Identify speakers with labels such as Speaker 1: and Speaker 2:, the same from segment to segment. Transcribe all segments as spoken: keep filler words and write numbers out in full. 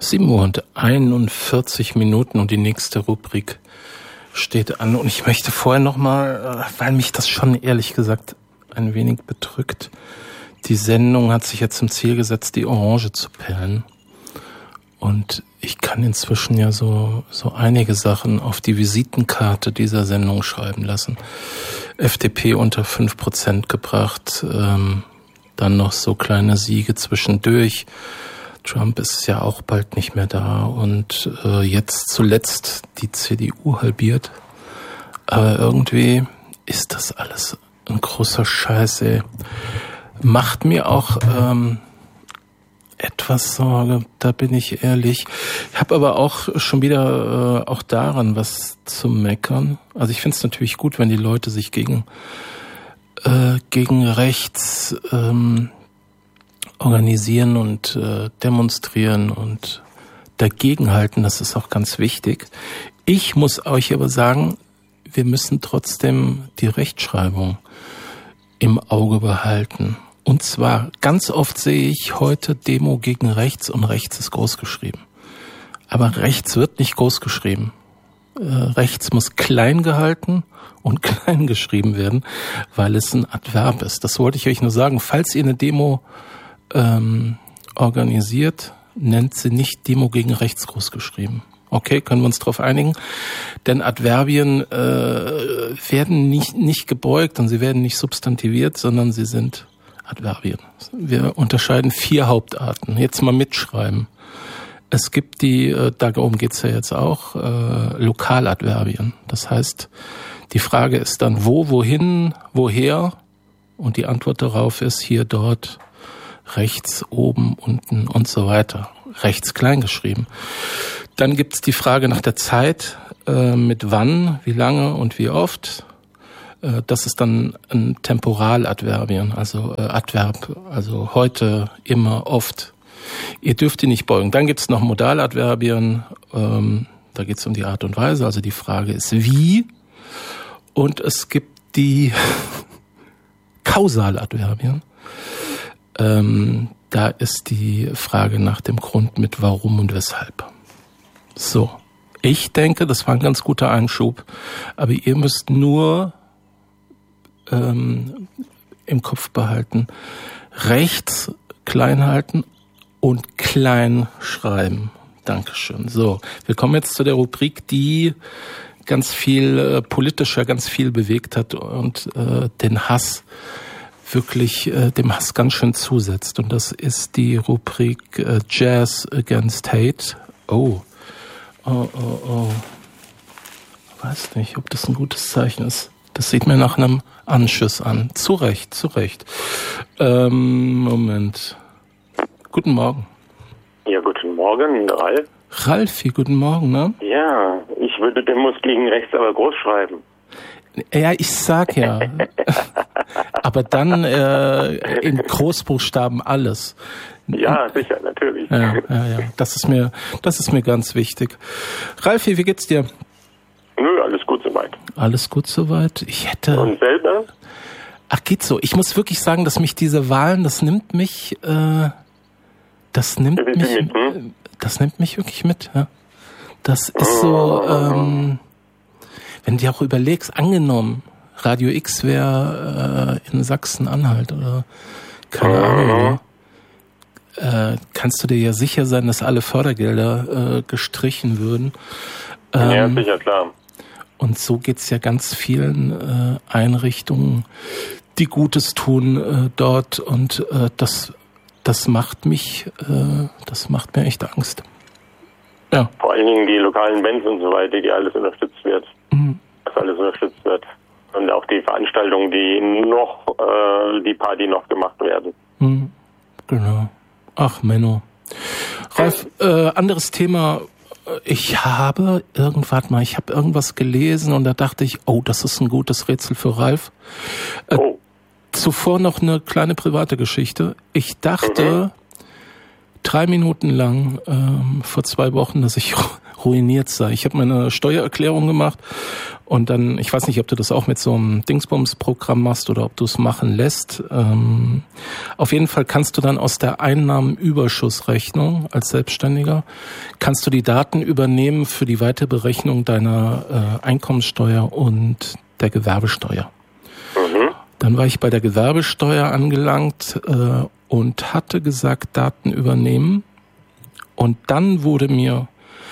Speaker 1: sieben Uhr und einundvierzig Minuten und die nächste Rubrik steht an. Und ich möchte vorher nochmal, weil mich das schon ehrlich gesagt ein wenig bedrückt, die Sendung hat sich jetzt zum Ziel gesetzt, die Orange zu perlen. Und ich kann inzwischen ja so so einige Sachen auf die Visitenkarte dieser Sendung schreiben lassen. F D P unter fünf Prozent gebracht, ähm, dann noch so kleine Siege zwischendurch. Trump ist ja auch bald nicht mehr da und äh, jetzt zuletzt die C D U halbiert. Aber irgendwie ist das alles ein großer Scheiß, ey. Macht mir auch ähm, etwas Sorge, da bin ich ehrlich. Ich habe aber auch schon wieder äh, auch daran was zu meckern. Also ich finde es natürlich gut, wenn die Leute sich gegen äh, gegen rechts ähm, organisieren und äh, demonstrieren und dagegenhalten. Das ist auch ganz wichtig. Ich muss euch aber sagen, wir müssen trotzdem die Rechtschreibung im Auge behalten. Und zwar, ganz oft sehe ich heute Demo gegen rechts und rechts ist groß geschrieben. Aber rechts wird nicht groß geschrieben. Äh, rechts muss klein gehalten und klein geschrieben werden, weil es ein Adverb ist. Das wollte ich euch nur sagen. Falls ihr eine Demo ähm, organisiert, nennt sie nicht Demo gegen rechts groß geschrieben. Okay, können wir uns darauf einigen? Denn Adverbien äh, werden nicht, nicht gebeugt und sie werden nicht substantiviert, sondern sie sind Adverbien. Wir unterscheiden vier Hauptarten. Jetzt mal mitschreiben. Es gibt die, äh, darum geht's ja jetzt auch, äh, Lokaladverbien. Das heißt, die Frage ist dann wo, wohin, woher? Und die Antwort darauf ist hier, dort, rechts, oben, unten und so weiter. Rechts klein geschrieben. Dann gibt's die Frage nach der Zeit, äh, mit wann, wie lange und wie oft. Äh, das ist dann ein Temporaladverbien, also äh, Adverb, also heute, immer, oft. Ihr dürft die nicht beugen. Dann gibt's noch Modaladverbien, ähm, da geht's um die Art und Weise, also die Frage ist wie. Und es gibt die Kausaladverbien. Ähm, da ist die Frage nach dem Grund mit warum und weshalb. So, ich denke, das war ein ganz guter Einschub, aber ihr müsst nur ähm, im Kopf behalten, rechts klein halten und klein schreiben. Dankeschön. So, wir kommen jetzt zu der Rubrik, die ganz viel äh, politischer, ganz viel bewegt hat und äh, den Hass wirklich äh, dem Hass ganz schön zusetzt. Und das ist die Rubrik äh, Jazz Against Hate. Oh, oh, oh, oh. Weiß nicht, ob das ein gutes Zeichen ist. Das sieht mir nach einem Anschiss an. Zu Recht, zu Recht. Ähm, Moment. Guten Morgen.
Speaker 2: Ja, guten Morgen, Ralf.
Speaker 1: Ralfi, guten Morgen, ne?
Speaker 2: Ja, ich würde Demos gegen rechts aber groß schreiben.
Speaker 1: Ja, ich sag ja. Aber dann äh, in Großbuchstaben alles.
Speaker 2: Ja, sicher, natürlich.
Speaker 1: Ja, ja, ja. Das ist mir, das ist mir ganz wichtig. Ralfi, wie geht's dir?
Speaker 2: Nö, alles gut soweit.
Speaker 1: Alles gut soweit. Ich hätte.
Speaker 2: Und selber?
Speaker 1: Ach, geht so. Ich muss wirklich sagen, dass mich diese Wahlen, das nimmt mich, äh, das nimmt
Speaker 2: Ja,
Speaker 1: mich,
Speaker 2: mit, hm?
Speaker 1: das nimmt mich wirklich mit. Ja. Das ist so. Ähm, Wenn du dir auch überlegst, angenommen, Radio X wäre äh, in Sachsen-Anhalt oder keine Ahnung, äh, kannst du dir ja sicher sein, dass alle Fördergelder äh, gestrichen würden. Ähm,
Speaker 2: ja, sicher, klar.
Speaker 1: Und so geht's ja ganz vielen äh, Einrichtungen, die Gutes tun äh, dort und äh, das das macht mich, äh, das macht mir echt Angst. Ja.
Speaker 2: Vor allen Dingen die lokalen Bands und so weiter, die alles unterstützt wird.
Speaker 1: Mhm.
Speaker 2: Dass alles unterstützt wird. Und auch die Veranstaltungen, die noch, äh, die paar, die noch gemacht werden.
Speaker 1: Mhm. Genau. Ach, Menno. Ralf, äh, anderes Thema. Ich habe irgendwann mal, ich habe irgendwas gelesen und da dachte ich, oh, das ist ein gutes Rätsel für Ralf. Äh,
Speaker 2: oh.
Speaker 1: Zuvor noch eine kleine private Geschichte. Ich dachte mhm. drei Minuten lang ähm, vor zwei Wochen, dass ich ruiniert sei. Ich habe meine Steuererklärung gemacht und dann, ich weiß nicht, ob du das auch mit so einem Dingsbums-Programm machst oder ob du es machen lässt. Ähm, auf jeden Fall kannst du dann aus der Einnahmenüberschussrechnung als Selbstständiger, kannst du die Daten übernehmen für die Weiterberechnung deiner äh, Einkommenssteuer und der Gewerbesteuer. Mhm. Dann war ich bei der Gewerbesteuer angelangt äh, und hatte gesagt, Daten übernehmen. Und dann wurde mir,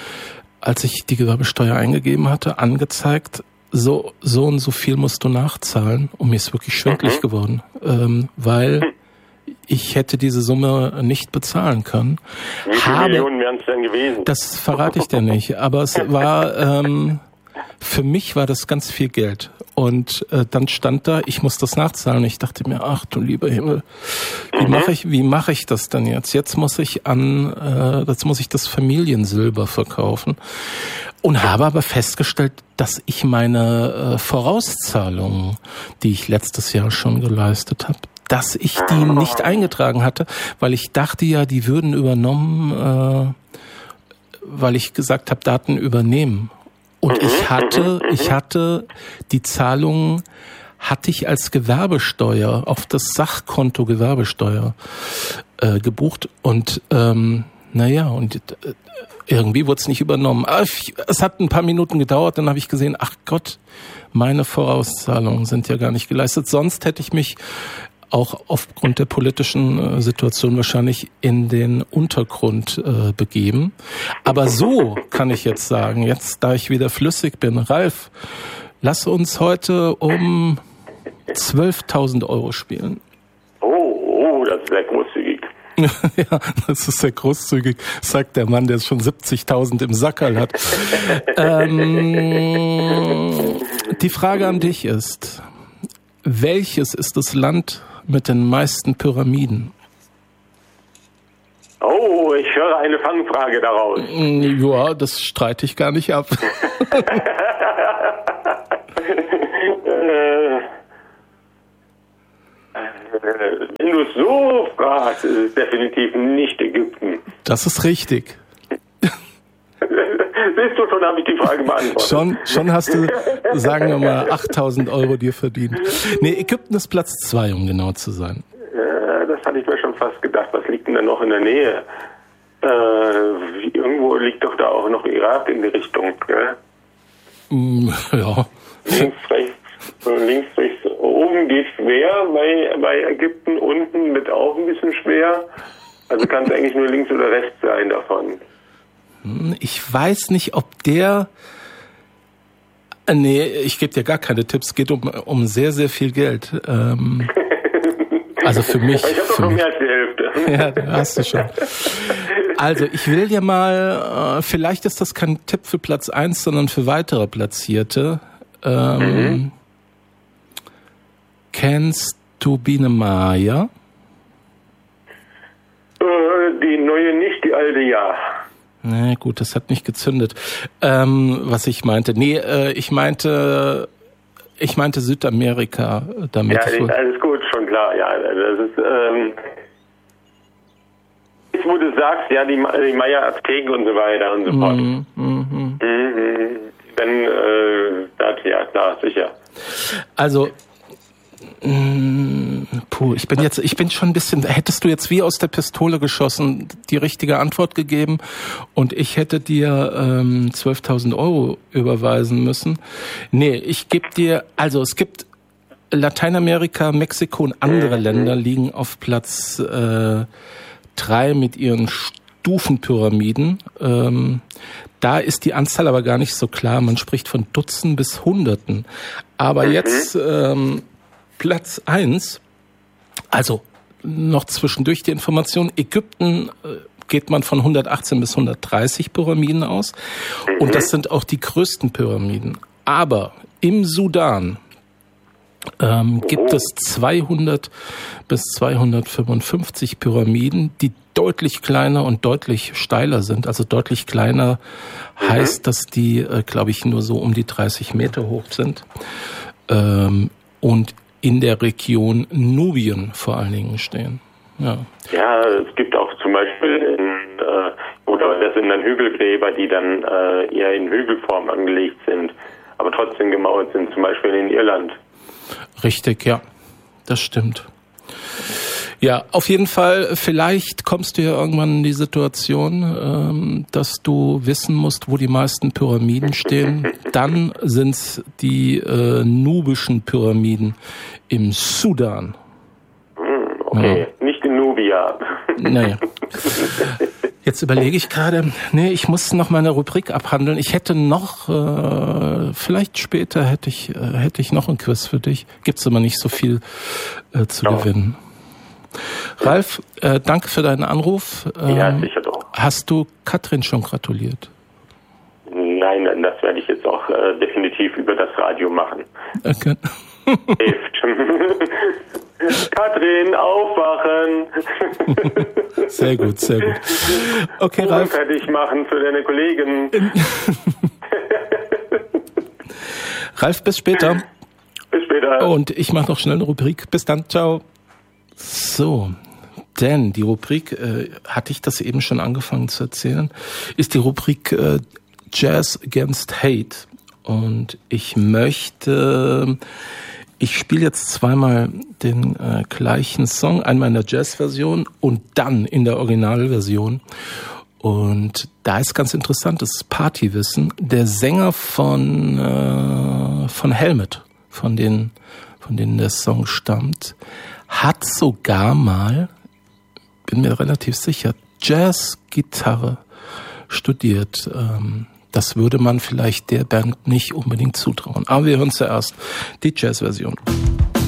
Speaker 1: als ich die Gewerbesteuer eingegeben hatte, angezeigt, so so und so viel musst du nachzahlen. Und mir ist wirklich schwindelig mhm. geworden, ähm, weil ich hätte diese Summe nicht bezahlen können.
Speaker 2: Wie viele
Speaker 1: Habe,
Speaker 2: Millionen wären es denn gewesen?
Speaker 1: Das verrate ich dir nicht, aber es war... Ähm, Für mich war das ganz viel Geld. Und äh, dann stand da, ich muss das nachzahlen. Ich dachte mir, ach du lieber Himmel, wie mhm. mache ich, wie mache ich das denn jetzt? Jetzt muss ich an, äh, jetzt muss ich das Familiensilber verkaufen. Und habe aber festgestellt, dass ich meine äh, Vorauszahlungen, die ich letztes Jahr schon geleistet habe, dass ich die nicht eingetragen hatte, weil ich dachte ja, die würden übernommen, äh, weil ich gesagt habe, Daten übernehmen. Und ich hatte, ich hatte die Zahlungen, hatte ich als Gewerbesteuer auf das Sachkonto Gewerbesteuer äh, gebucht und ähm, naja, und äh, irgendwie wurde es nicht übernommen. Aber ich, es hat ein paar Minuten gedauert, dann habe ich gesehen, ach Gott, meine Vorauszahlungen sind ja gar nicht geleistet. Sonst hätte ich mich auch aufgrund der politischen äh, Situation wahrscheinlich in den Untergrund äh, begeben. Aber so kann ich jetzt sagen, jetzt da ich wieder flüssig bin, Ralf, lass uns heute um zwölftausend Euro spielen.
Speaker 2: Oh, oh, das ist sehr großzügig.
Speaker 1: Ja, das ist sehr großzügig, sagt der Mann, der schon siebzigtausend im Sackerl hat. ähm, die Frage an dich ist, welches ist das Land mit den meisten Pyramiden?
Speaker 2: Oh, ich höre eine Fangfrage daraus.
Speaker 1: Ja, das streite ich gar nicht ab.
Speaker 2: äh, wenn du es so fragst, ist es definitiv nicht Ägypten.
Speaker 1: Das ist richtig.
Speaker 2: Siehst du, schon habe ich die Frage beantwortet.
Speaker 1: Schon, schon hast du, sagen wir mal, achttausend Euro dir verdient. Nee, Ägypten ist Platz zwei, um genau zu sein.
Speaker 2: Ja, das hatte ich mir schon fast gedacht. Was liegt denn da noch in der Nähe? Äh, irgendwo liegt doch da auch noch Irak in die Richtung, gell?
Speaker 1: Mm, ja.
Speaker 2: Links, rechts, links, rechts. Oben geht schwer bei, bei Ägypten, unten wird auch ein bisschen schwer. Also kann es eigentlich nur links oder rechts sein davon.
Speaker 1: Ich weiß nicht, ob der... Nee, ich gebe dir gar keine Tipps. Es geht um, um sehr, sehr viel Geld. Ähm, also für mich...
Speaker 2: Ich habe doch noch mehr als die Hälfte.
Speaker 1: Ja, da hast du schon. Also ich will dir mal... Äh, vielleicht ist das kein Tipp für Platz eins, sondern für weitere Platzierte. Ähm, mhm. Kennst du Biene Maya?
Speaker 2: Äh, die neue nicht, die alte ja.
Speaker 1: Na gut, das hat nicht gezündet. Ähm, was ich meinte, nee, äh, ich meinte, ich meinte Südamerika damit.
Speaker 2: Ja, alles gut, schon klar. Ja, das ist, ähm, wo du sagst, ja, die, die Maya-Azteken und so weiter und so fort. Mhm, mhm. Mhm. Dann, äh, das, ja, klar, sicher.
Speaker 1: Also, mh, puh, ich bin jetzt, ich bin schon ein bisschen, hättest du jetzt wie aus der Pistole geschossen die richtige Antwort gegeben und ich hätte dir ähm, zwölftausend Euro überweisen müssen. Nee, ich gebe dir, also es gibt Lateinamerika, Mexiko und andere mhm. Länder liegen auf Platz äh, drei mit ihren Stufenpyramiden. Ähm, da ist die Anzahl aber gar nicht so klar. Man spricht von Dutzenden bis Hunderten. Aber mhm. jetzt ähm, Platz eins, also noch zwischendurch die Information, Ägypten äh, geht man von hundertachtzehn bis hundertdreißig Pyramiden aus. Mhm. Und das sind auch die größten Pyramiden. Aber im Sudan ähm, gibt es zweihundert bis zweihundertfünfundfünfzig Pyramiden, die deutlich kleiner und deutlich steiler sind. Also deutlich kleiner mhm. heißt, dass die, äh, glaube ich, nur so um die dreißig Meter hoch sind. Ähm, und in der Region Nubien vor allen Dingen stehen. Ja,
Speaker 2: ja, es gibt auch zum Beispiel in, äh, oder das sind dann Hügelgräber, die dann äh, eher in Hügelform angelegt sind, aber trotzdem gemauert sind, zum Beispiel in Irland.
Speaker 1: Richtig, ja, das stimmt. Ja, auf jeden Fall, vielleicht kommst du ja irgendwann in die Situation, ähm, dass du wissen musst, wo die meisten Pyramiden stehen. Dann sind's die äh, nubischen Pyramiden im Sudan.
Speaker 2: Okay, ja. Nicht in Nubia.
Speaker 1: Naja. Jetzt überlege ich gerade, nee, ich muss noch meine Rubrik abhandeln. Ich hätte noch, äh, vielleicht später hätte ich, äh, hätte ich noch ein Quiz für dich. Gibt's aber nicht so viel äh, zu ja. gewinnen. Ralf, äh, danke für deinen Anruf. Ähm,
Speaker 2: ja, sicher doch.
Speaker 1: Hast du Katrin schon gratuliert?
Speaker 2: Nein, das werde ich jetzt auch äh, definitiv über das Radio machen.
Speaker 1: Okay.
Speaker 2: Hilft. Katrin, aufwachen!
Speaker 1: Sehr gut, sehr gut. Okay,
Speaker 2: Kuchen
Speaker 1: Ralf.
Speaker 2: fertig machen für deine Kollegen.
Speaker 1: Ralf, bis später.
Speaker 2: Bis später.
Speaker 1: Und ich mache noch schnell eine Rubrik. Bis dann, ciao. So, denn die Rubrik, äh, hatte ich das eben schon angefangen zu erzählen, ist die Rubrik äh, Jazz Against Hate. Und ich möchte, ich spiele jetzt zweimal den äh, gleichen Song, einmal in der Jazz-Version und dann in der Originalversion. Und da ist ganz interessant, das ist Partywissen. Der Sänger von äh, von Helmet, von den von denen der Song stammt, hat sogar mal, bin mir relativ sicher, Jazzgitarre studiert. Ähm, das würde man vielleicht der Band nicht unbedingt zutrauen. Aber wir hören zuerst die Jazzversion.